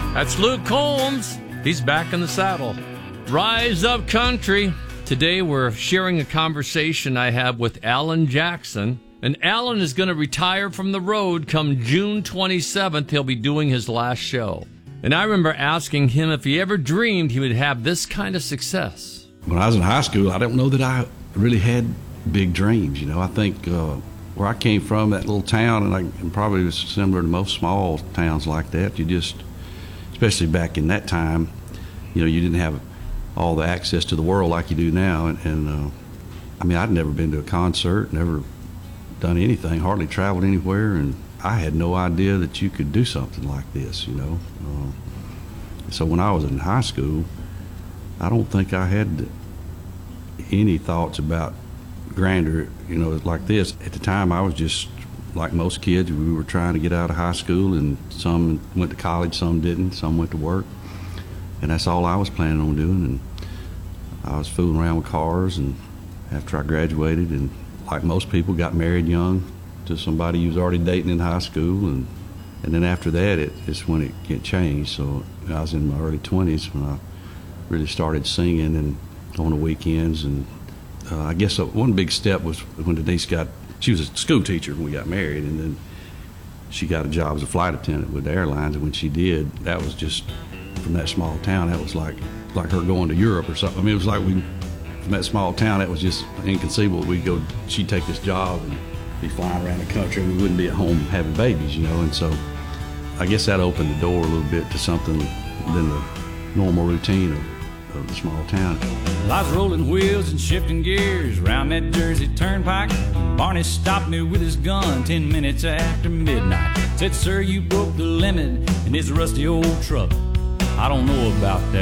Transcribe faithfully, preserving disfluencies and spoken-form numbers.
That's Luke Combs. He's back in the saddle. Rise Up Country. Today we're sharing a conversation I have with Alan Jackson. And Alan is going to retire from the road come June twenty-seventh. He'll be doing his last show. And I remember asking him if he ever dreamed he would have this kind of success. When I was in high school, I don't know that I really had big dreams. You know, I think uh, where I came from, that little town, and, I, and probably was similar to most small towns like that, you just, especially back in that time, you know, you didn't have all the access to the world like you do now. And, and uh, I mean, I'd never been to a concert, never done anything, hardly traveled anywhere, and I had no idea that you could do something like this, you know. Uh, so when I was in high school, I don't think I had any thoughts about grandeur, you know, like this. At the time, I was just like most kids. We were trying to get out of high school, and some went to college, some didn't, some went to work. And that's all I was planning on doing. And I was fooling around with cars, and after I graduated, and like most people, got married young to somebody who was already dating in high school. And and then after that, it, it's when it, it changed. So I was in my early twenties when I really started singing and on the weekends. And uh, I guess one big step was when Denise got, she was a school teacher when we got married, and then she got a job as a flight attendant with the airlines. And when she did, that was just, from that small town, that was like like her going to Europe or something. I mean, it was like we, from that small town, that was just inconceivable. We'd go, she'd take this job and be flying around the country, and we wouldn't be at home having babies, you know. And so I guess that opened the door a little bit to something than the normal routine of, of the small town. Lots of rolling wheels and shifting gears round that Jersey turnpike. Barney stopped me with his gun ten minutes after midnight. Said, "Sir, you broke the limit in this rusty old truck. I don't know about that.